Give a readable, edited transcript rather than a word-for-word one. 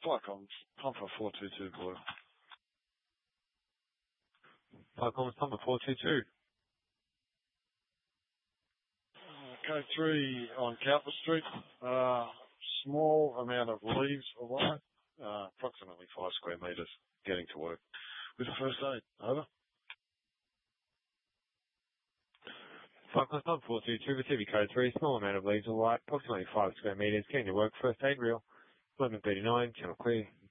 Flycom's pump for 422 Blue. Flycom's pump for 422. Code 3 on Cowper Street. Small amount of leaves alive. Approximately 5 square metres. Getting to work with the first aid. Over. Flycom's pump 422 with TV code 3. Small amount of leaves alive. Approximately 5 square metres. Getting to work. First aid reel. 11:39. Channel clear.